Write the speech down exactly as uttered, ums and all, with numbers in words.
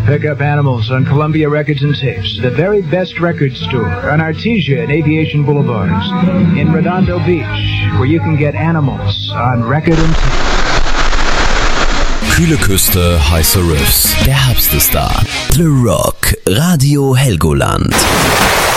Pick up Animals on Columbia Records and Tapes, the very best record store on Artesia and Aviation Boulevards in Redondo Beach, where you can get Animals on record and tape. Kühle Küste, heiße Riffs. Der Herbst ist da. The Rock, Radio Helgoland.